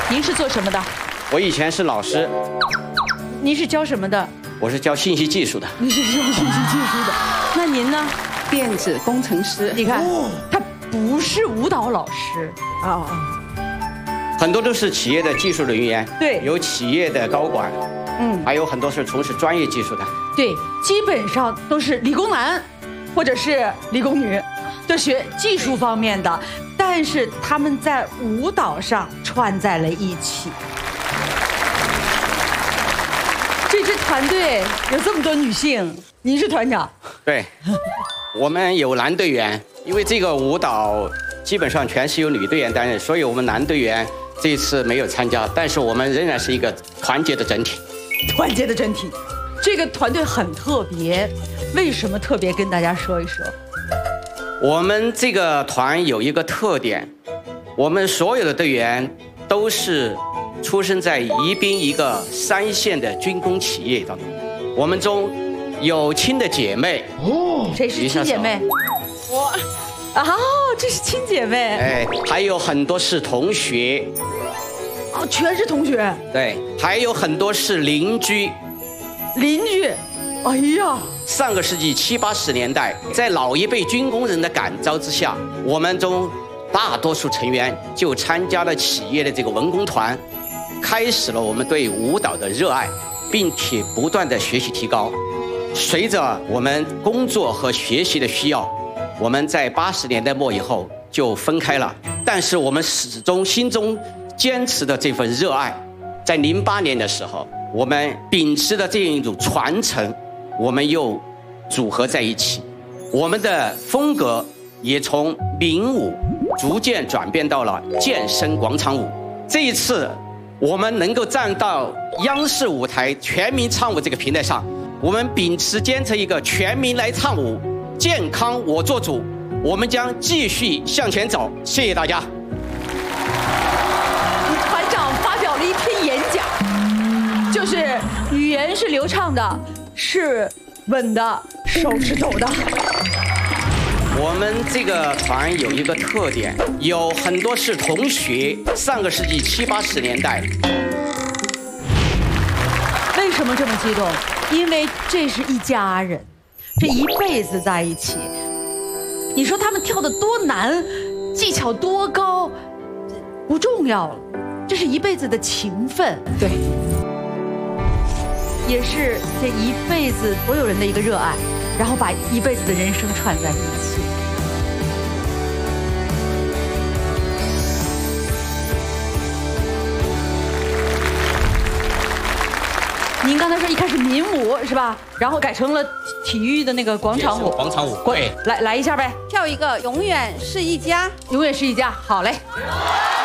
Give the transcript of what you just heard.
您是做什么的？ 我以前是老师。 您是教什么的？ 我是教信息技术的。 你是教信息技术的，那您呢？ 电子工程师。 你看，他不是舞蹈老师啊。 很多都是企业的技术人员， 对， 有企业的高管，还有很多是从事专业技术的， 对，基本上都是理工男，或者是理工女，都学技术方面的，但是他们在舞蹈上串在了一起。这支团队有这么多女性，您是团长？ 对，我们有男队员，因为这个舞蹈基本上全是由女队员担任，所以我们男队员这次没有参加，但是我们仍然是一个团结的整体。 团结的整体，这个团队很特别，为什么特别？跟大家说一说。 我们这个团有一个特点，我们所有的队员都是出生在宜宾一个3线的军工企业当中，我们中有亲的姐妹。 哦，谁是亲姐妹？我。哦，这是亲姐妹。 哎，还有很多是同学。 哦，全是同学。 对，还有很多是邻居。 邻居，哎呀！ 上个世纪70、80年代，在老一辈军工人的感召之下，我们中大多数成员就参加了企业的这个文工团，开始了我们对舞蹈的热爱，并且不断的学习提高。随着我们工作和学习的需要，我们在80年代末以后就分开了，但是我们始终心中坚持的这份热爱，在08年的时候，我们秉持的这样一种传承，我们又组合在一起，我们的风格也从民舞逐渐转变到了健身广场舞。这一次，我们能够站到央视舞台全民唱舞这个平台上，我们秉持坚持一个全民来唱舞，健康我做主，我们将继续向前走。谢谢大家。 团长发表了一篇演讲，就是语言是流畅的，是稳的，手是抖的。 我们这个团有一个特点，有很多是同学，上个世纪70、80年代。 为什么这么激动？因为这是一家人，这一辈子在一起。你说他们跳得多难，技巧多高，不重要了，这是一辈子的情分。对，也是这一辈子所有人的一个热爱，然后把一辈子的人生串在一起。您刚才说一开始民舞是吧？然后改成了体育的那个广场舞。 广场舞， 对，来一下呗， 跳一个永远是一家， 永远是一家。好嘞。